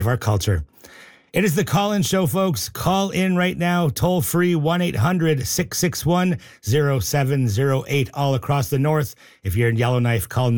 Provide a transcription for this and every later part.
of our culture. It is the call-in show, folks. Call in right now, toll-free 1-800-661-0708 all across the north. If you're in Yellowknife, call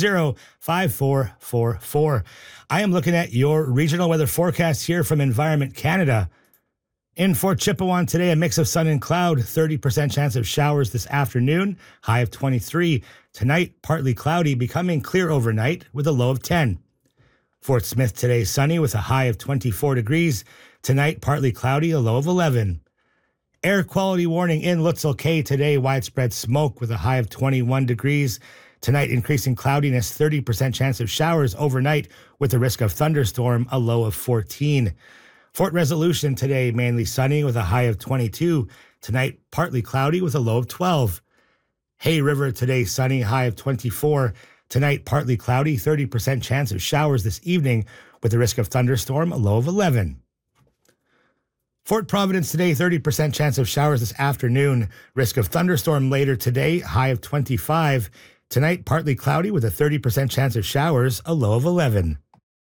920-5444. I am looking at your regional weather forecast here from Environment Canada. In Fort Chipewyan today, a mix of sun and cloud, 30% chance of showers this afternoon, high of 23. Tonight, partly cloudy, becoming clear overnight with a low of 10. Fort Smith today, sunny with a high of 24 degrees. Tonight, partly cloudy, a low of 11. Air quality warning in Lutzel Cay today, widespread smoke with a high of 21 degrees. Tonight, increasing cloudiness, 30% chance of showers overnight with a risk of thunderstorm, a low of 14. Fort Resolution today, mainly sunny with a high of 22. Tonight, partly cloudy with a low of 12. Hay River today, sunny, high of 24. Tonight, partly cloudy, 30% chance of showers this evening with a risk of thunderstorm, a low of 11. Fort Providence today, 30% chance of showers this afternoon, risk of thunderstorm later today, high of 25. Tonight, partly cloudy with a 30% chance of showers, a low of 11.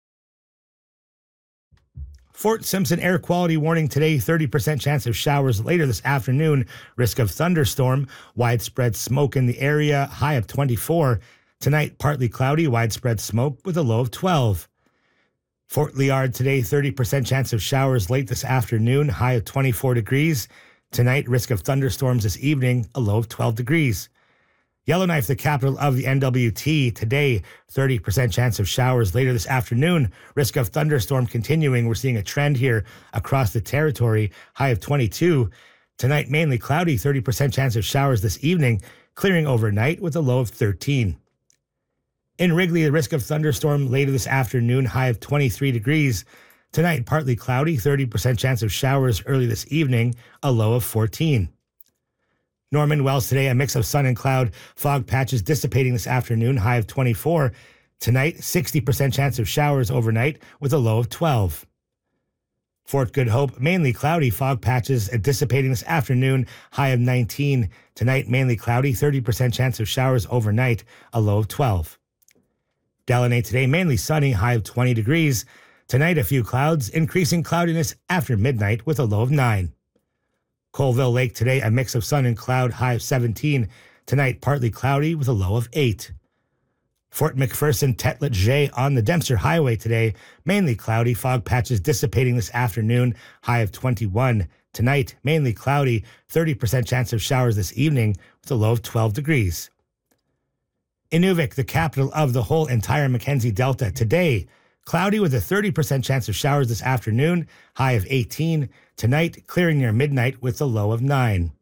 Fort Simpson air quality warning today, 30% chance of showers later this afternoon, risk of thunderstorm, widespread smoke in the area, high of 24. Tonight, partly cloudy, widespread smoke with a low of 12. Fort Liard today, 30% chance of showers late this afternoon, high of 24 degrees. Tonight, risk of thunderstorms this evening, a low of 12 degrees. Yellowknife, the capital of the NWT, today, 30% chance of showers later this afternoon, risk of thunderstorm continuing. We're seeing a trend here across the territory, high of 22. Tonight, mainly cloudy, 30% chance of showers this evening, clearing overnight with a low of 13. In Wrigley, the risk of thunderstorm later this afternoon, high of 23 degrees. Tonight, partly cloudy, 30% chance of showers early this evening, a low of 14. Norman Wells today, a mix of sun and cloud, fog patches dissipating this afternoon, high of 24. Tonight, 60% chance of showers overnight with a low of 12. Fort Good Hope, mainly cloudy, fog patches dissipating this afternoon, high of 19. Tonight, mainly cloudy, 30% chance of showers overnight, a low of 12. Delaney today, mainly sunny, high of 20 degrees. Tonight, a few clouds, increasing cloudiness after midnight with a low of 9. Colville Lake today, a mix of sun and cloud, high of 17. Tonight, partly cloudy with a low of 8. Fort McPherson, Tetlet J on the Dempster Highway today, mainly cloudy, fog patches dissipating this afternoon, high of 21. Tonight, mainly cloudy, 30% chance of showers this evening with a low of 12 degrees. Inuvik, the capital of the whole entire Mackenzie Delta, today, cloudy with a 30% chance of showers this afternoon, high of 18. Tonight, clearing near midnight with a low of 9.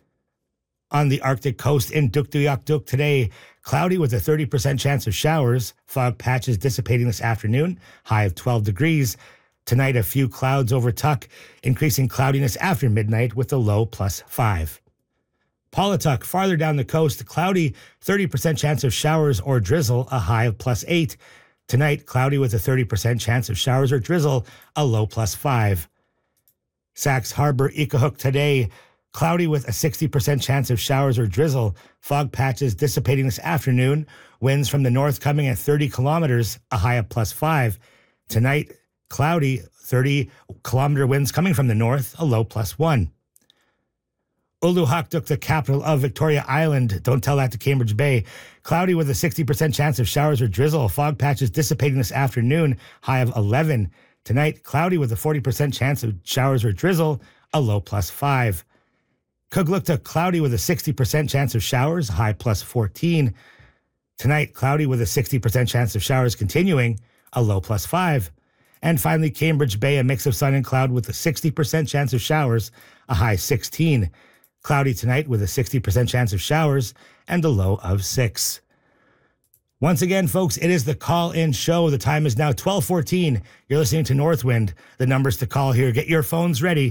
On the Arctic coast in Duk today, cloudy with a 30% chance of showers, fog patches dissipating this afternoon, high of 12 degrees. Tonight, a few clouds over Tuk, increasing cloudiness after midnight with a low plus 5. Paulatuck, farther down the coast, cloudy, 30% chance of showers or drizzle, a high of plus 8. Tonight, cloudy with a 30% chance of showers or drizzle, a low plus 5. Sax Harbor, Ikahook today, cloudy with a 60% chance of showers or drizzle, fog patches dissipating this afternoon, winds from the north coming at 30 kilometers, a high of plus 5. Tonight, cloudy, 30-kilometer winds coming from the north, a low plus 1. Uluhaktuk, the capital of Victoria Island, don't tell that to Cambridge Bay. Cloudy with a 60% chance of showers or drizzle. Fog patches dissipating this afternoon, high of 11. Tonight, cloudy with a 40% chance of showers or drizzle, a low plus 5. Kugluktuk, cloudy with a 60% chance of showers, high plus 14. Tonight, cloudy with a 60% chance of showers continuing, a low plus 5. And finally, Cambridge Bay, a mix of sun and cloud with a 60% chance of showers, a high 16. Cloudy tonight with a 60% chance of showers and a low of 6. Once again, folks, it is the call-in show. The time is now 12:14. You're listening to Northwind. The numbers to call here. Get your phones ready.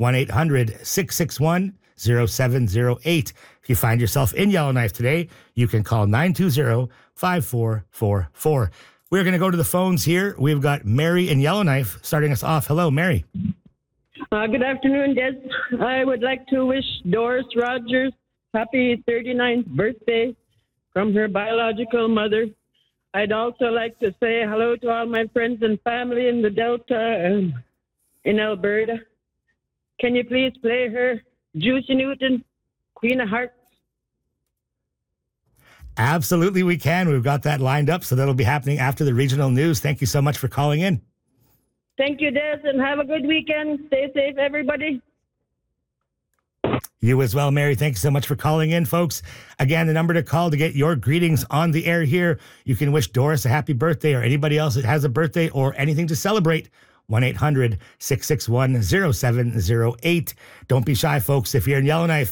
1-800-661-0708. If you find yourself in Yellowknife today, you can call 920-5444. We're going to go to the phones here. We've got Mary in Yellowknife starting us off. Hello, Mary. Good afternoon, Des. I would like to wish Doris Rogers happy 39th birthday from her biological mother. I'd also like to say hello to all my friends and family in the Delta and in Alberta. Can you please play her, Juicy Newton, Queen of Hearts? Absolutely, we can. We've got that lined up, so that'll be happening after the regional news. Thank you so much for calling in. Thank you, Des, and have a good weekend. Stay safe, everybody. You as well, Mary. Thank you so much for calling in, folks. Again, the number to call to get your greetings on the air here. You can wish Doris a happy birthday or anybody else that has a birthday or anything to celebrate. 1-800-661-0708. Don't be shy, folks. If you're in Yellowknife,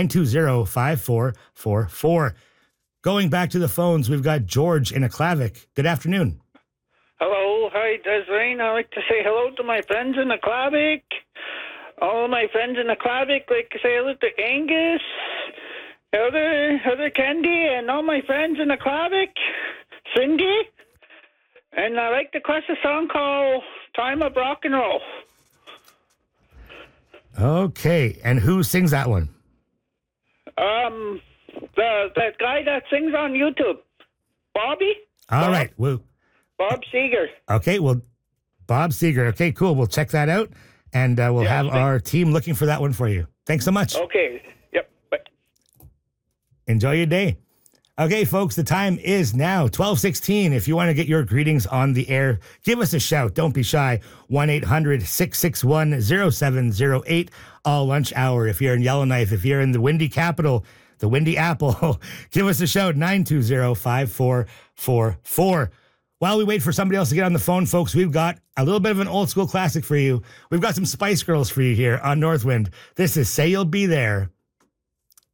920-5444. Going back to the phones, we've got George in Aklavik. Good afternoon. Hello. Hi, Desiree. I'd like to say hello to my friends in Aklavik. All of my friends in Aklavik, like to say hello to Angus, other Candy, and all my friends in Aklavik, Cindy. And I like to request a song called Time of Rock and Roll. Okay, and who sings that one? That guy that sings on YouTube, Bobby. All right, well, Bob Seger. Okay, well, Bob Seger. Okay, cool. We'll check that out, and we'll have our team looking for that one for you. Thanks so much. Okay. Yep. Bye. Enjoy your day. Okay, folks, the time is now 12:16. If you want to get your greetings on the air, give us a shout. Don't be shy. 1-800-661-0708, all lunch hour. If you're in Yellowknife, if you're in the Windy Capital, the Windy Apple, give us a shout, 920-5444. While we wait for somebody else to get on the phone, folks, we've got a little bit of an old school classic for you. We've got some Spice Girls for you here on Northwind. This is Say You'll Be There.